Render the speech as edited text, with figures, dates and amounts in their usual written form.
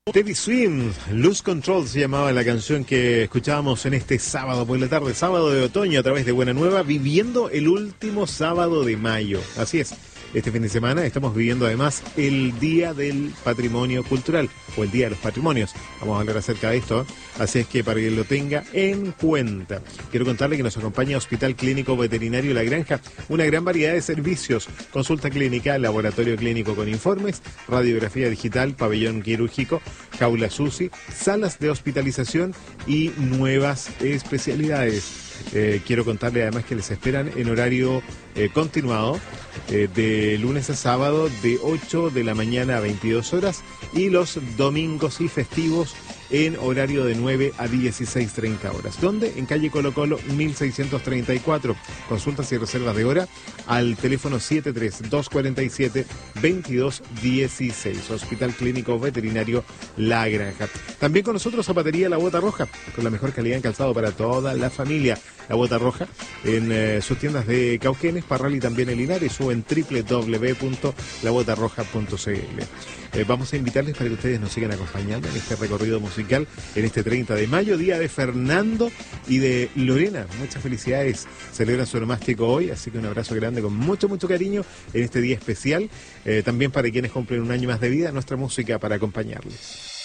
Teddy Swims, Lose Control se llamaba la canción que escuchábamos en este sábado por la tarde, sábado de otoño a través de Buena Nueva, viviendo el último sábado de mayo. Así es, este fin de semana estamos viviendo además el Día del Patrimonio Cultural, o el Día de los Patrimonios. Vamos a hablar acerca de esto, así es que para que lo tenga en cuenta. Quiero contarle que nos acompaña Hospital Clínico Veterinario La Granja, una gran variedad de servicios, consulta clínica, laboratorio clínico con informes, radiografía digital, pabellón quirúrgico, jaula SUSI, salas de hospitalización y nuevas especialidades. Quiero contarle además que les esperan en horario continuado, de lunes a sábado de 8 de la mañana a 22 horas y los domingos y festivos en horario de 9 a 16:30 horas. ¿Dónde? En calle Colo Colo 1634. Consultas y reservas de hora al teléfono 73-247-2216. Hospital Clínico Veterinario La Granja. También con nosotros Zapatería La Bota Roja, con la mejor calidad en calzado para toda la familia. La Bota Roja en sus tiendas de Cauquenes, Parral y también en Linares, o en www.labotarroja.cl. Vamos a invitarles para que ustedes nos sigan acompañando en este recorrido musical en este 30 de mayo, día de Fernando y de Lorena. Muchas felicidades, celebran su onomástico hoy, así que un abrazo grande con mucho, mucho cariño en este día especial. También para quienes cumplen un año más de vida, nuestra música para acompañarles.